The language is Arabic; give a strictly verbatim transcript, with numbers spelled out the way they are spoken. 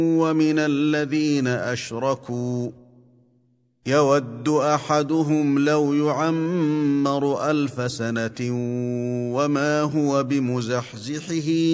ومن الذين أشركوا يود أحدهم لو يعمر ألف سنة وما هو بمزحزحه